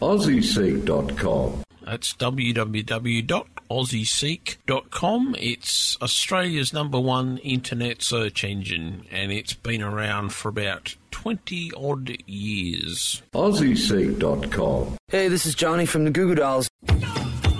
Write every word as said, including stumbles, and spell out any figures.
aussie seek dot com. That's w w w dot aussie seek dot com. It's Australia's number one internet search engine, and it's been around for about twenty-odd years. aussie seek dot com. Hey, this is Johnny from the Goo Goo Dolls.